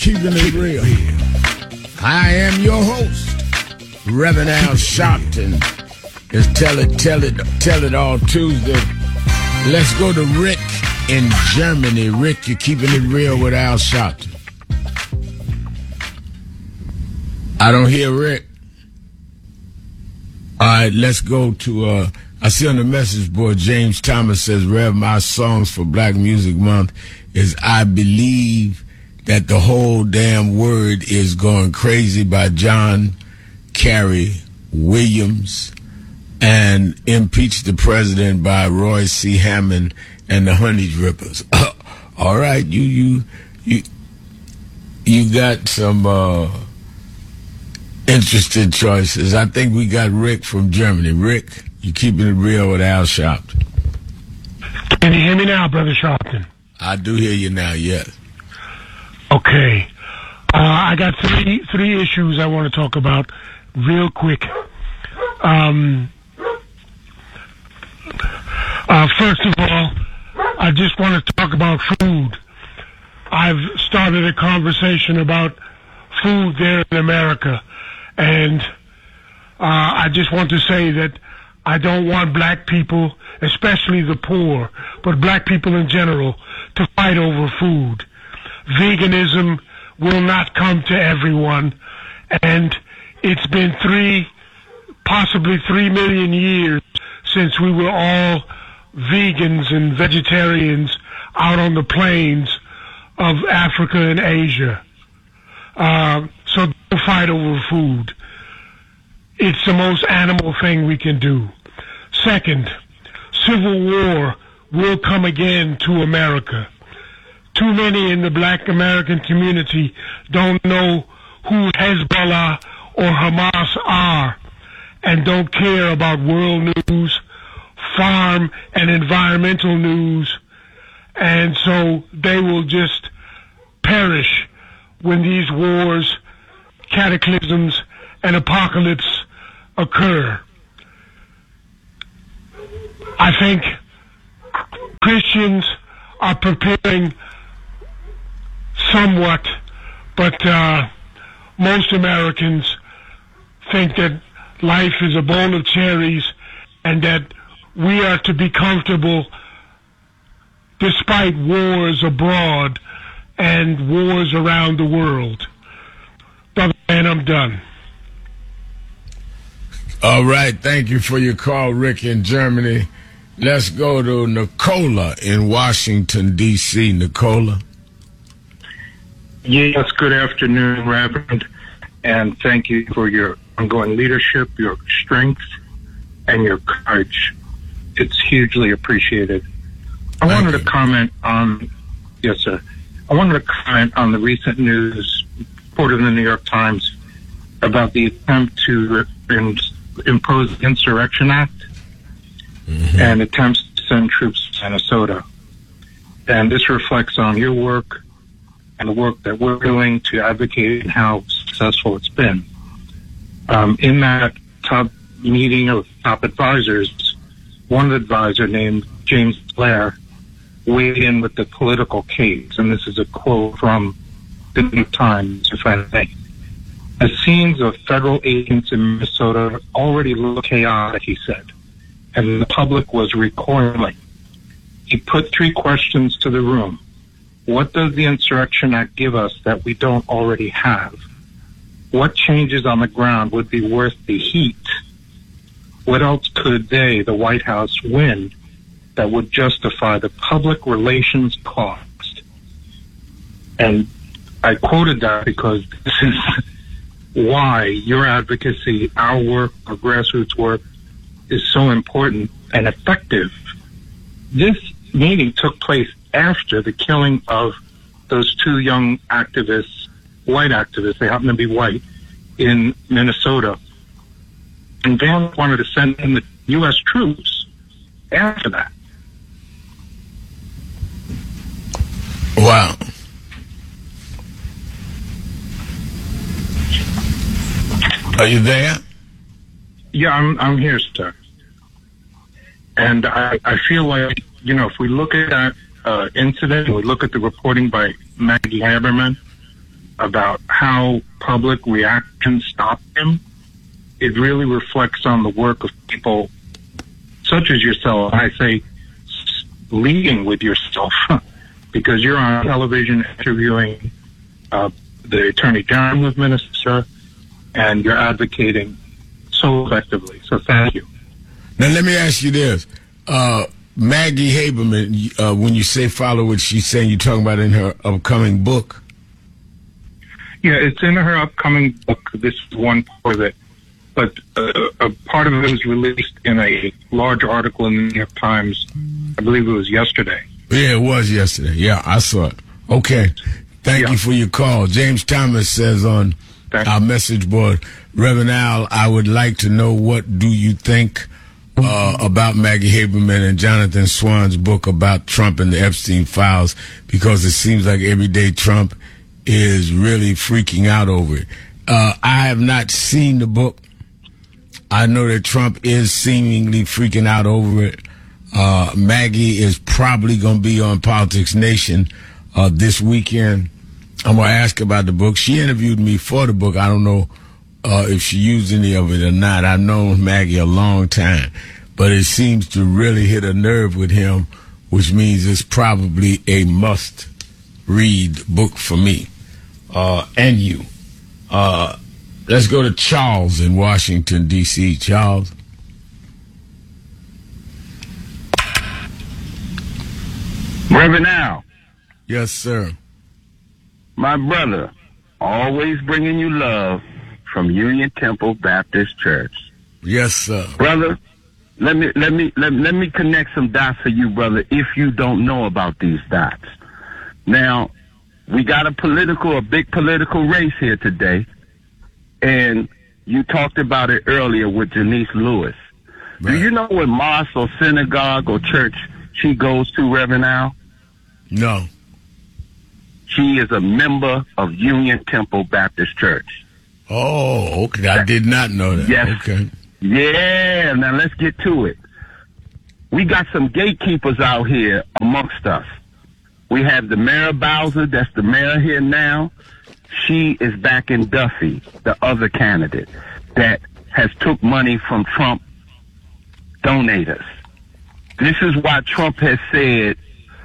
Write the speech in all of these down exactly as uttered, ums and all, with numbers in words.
Keeping It Real. I am your host, Reverend Al Sharpton. It's Tell It, Tell It, Tell It All Tuesday. Let's go to Rick in Germany. Rick, you're keeping it real with Al Sharpton. I don't hear Rick. All right, let's go to, uh, I see on the message board, James Thomas says, Rev, my songs for Black Music Month is I Believe That the Whole Damn Word is Going Crazy by John Carey Williams, and Impeach the President by Roy C. Hammond and the Honey Drippers. All right, you you you you got some uh, interesting choices. I think we got Rick from Germany. Rick, you keeping it real with Al Sharpton. Can you hear me now, Brother Sharpton? I do hear you now, yes. Okay. Uh, I got three three issues I want to talk about real quick. Um, uh, first of all, I just want to talk about food. I've started a conversation about food there in America, and uh, I just want to say that I don't want black people, especially the poor, but black people in general, to fight over food. Veganism will not come to everyone, and it's been three, possibly three million years since we were all vegans and vegetarians out on the plains of Africa and Asia. Uh, so don't fight over food. It's the most animal thing we can do. Second, civil war will come again to America. Too many in the black American community don't know who Hezbollah or Hamas are and don't care about world news, farm and environmental news, and so they will just perish when these wars, cataclysms, and apocalypse occur. I think Christians are preparing somewhat, but uh, most Americans think that life is a bowl of cherries and that we are to be comfortable despite wars abroad and wars around the world. Brother man, I'm done. All right, thank you for your call, Rick in Germany. Let's go to Nicola in Washington, D C Nicola. Yes, good afternoon, Reverend, and thank you for your ongoing leadership, your strength, and your courage. It's hugely appreciated. I Thank wanted you. to comment on, yes, sir. I wanted to comment on the recent news reported in the New York Times about the attempt to in, impose the Insurrection Act mm-hmm. and attempts to send troops to Minnesota. And this reflects on your work and the work that we're doing to advocate and how successful it's been. Um, in that top meeting of top advisors, one advisor named James Blair weighed in with the political case, and this is a quote from the New York Times, if I may. The scenes of federal agents in Minnesota already look chaotic, he said, and the public was recoiling. He put three questions to the room. What does the Insurrection Act give us that we don't already have? What changes on the ground would be worth the heat? What else could they, the White House, win that would justify the public relations cost? And I quoted that because this is why your advocacy, our work, our grassroots work, is so important and effective. This meeting took place after the killing of those two young activists, white activists, they happen to be white, in Minnesota. And Van wanted to send in the U S troops after that. Wow. Are you there? Yeah, I'm I'm here, sir. And I, I feel like, you know, if we look at that uh, incident, and we look at the reporting by Maggie Haberman, about how public reaction stopped him, it really reflects on the work of people such as yourself. I say leading with yourself because you're on television interviewing uh, the Attorney General of Minnesota, and you're advocating so effectively. So thank you. Now, let me ask you this. Uh, Maggie Haberman, uh, when you say follow what she's saying, you're talking about in her upcoming book? Yeah, it's in her upcoming book. This is one part of it. But uh, a part of it was released in a large article in the New York Times. I believe it was yesterday. Yeah, it was yesterday. Yeah, I saw it. Okay. Thank yeah. you for your call. James Thomas says on Thanks. our message board, Reverend Al, I would like to know what do you think uh, about Maggie Haberman and Jonathan Swan's book about Trump and the Epstein files, because it seems like every day Trump is really freaking out over it. Uh, I have not seen the book. I know that Trump is seemingly freaking out over it. Uh, Maggie is probably going to be on Politics Nation uh, this weekend. I'm going to ask about the book. She interviewed me for the book. I don't know uh, if she used any of it or not. I've known Maggie a long time, but it seems to really hit a nerve with him, which means it's probably a must-read book for me uh, and you. Uh, let's go to Charles in Washington, D C Charles. Reverend Al. Yes, sir. My brother, always bringing you love from Union Temple Baptist Church. Yes, sir. Brother, let me let me let, let me connect some dots for you, brother, if you don't know about these dots. Now, we got a political, a big political race here today, and you talked about it earlier with Janice Lewis. Right. Do you know what mosque or synagogue or church she goes to, Reverend Al? No. She is a member of Union Temple Baptist Church. Oh, okay. I did not know that. Yes. Okay. Yeah, now let's get to it. We got some gatekeepers out here amongst us. We have the Mayor Bowser, that's the mayor here now. She is backing Duffy, the other candidate that has took money from Trump donators. This is why Trump has said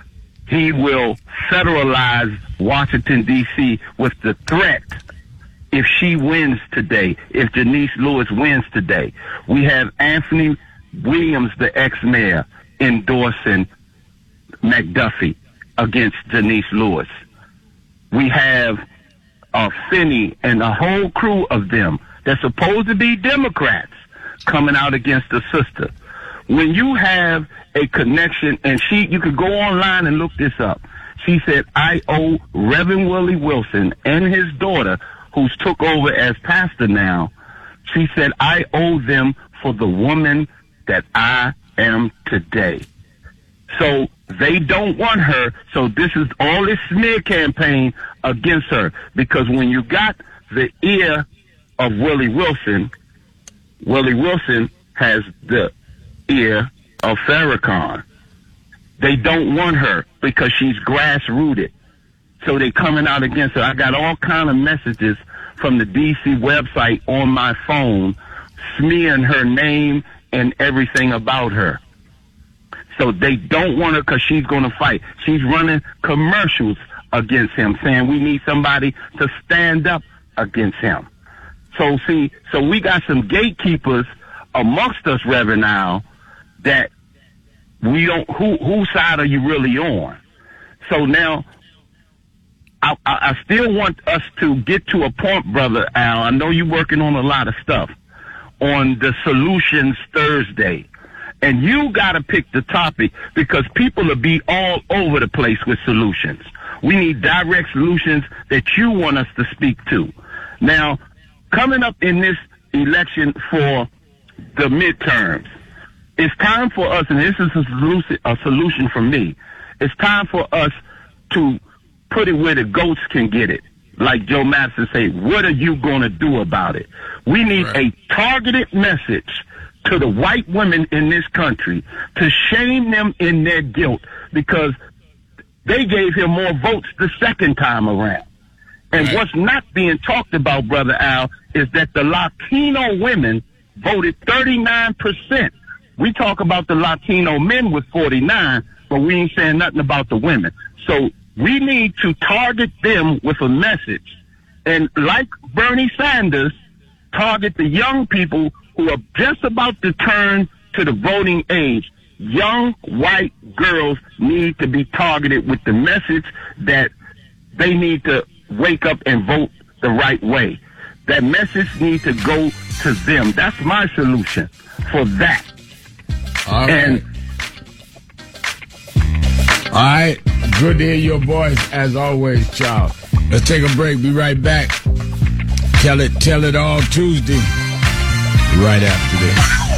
he will federalize Washington, D C with the threat if she wins today, if Janice Lewis wins today. We have Anthony Williams, the ex-mayor, endorsing McDuffie against Janice Lewis. We have uh, Finney and a whole crew of them that's supposed to be Democrats coming out against the sister. When you have a connection, and she, you could go online and look this up. She said, I owe Reverend Willie Wilson and his daughter, who's took over as pastor now, she said, I owe them for the woman that I am today. So they don't want her. So this is all this smear campaign against her. Because when you got the ear of Willie Wilson, Willie Wilson has the ear of Farrakhan. They don't want her because she's grassrooted. So they coming out against her. I got all kind of messages from the D C website on my phone smearing her name and everything about her. So they don't want her because she's going to fight. She's running commercials against him, saying we need somebody to stand up against him. So see, so we got some gatekeepers amongst us, Reverend Al, that we don't, who, whose side are you really on? So now, I, I, I still want us to get to a point, Brother Al. I know you're working on a lot of stuff on the Solutions Thursday. And you got to pick the topic because people will be all over the place with solutions. We need direct solutions that you want us to speak to. Now, coming up in this election for the midterms, it's time for us, and this is a solution, a solution for me, it's time for us to put it where the goats can get it. Like Joe Madison say, what are you going to do about it? We need right. a targeted message to the white women in this country to shame them in their guilt because they gave him more votes the second time around. And right. what's not being talked about, Brother Al, is that the Latino women voted thirty-nine percent. We talk about the Latino men with forty-nine, but we ain't saying nothing about the women. So we need to target them with a message. And like Bernie Sanders, target the young people who are just about to turn to the voting age. Young white girls need to be targeted with the message that they need to wake up and vote the right way. That message needs to go to them. That's my solution for that. All right. And all right. Good to hear your voice as always, Charles. Let's take a break. Be right back. Tell it, tell it all Tuesday. Right after this.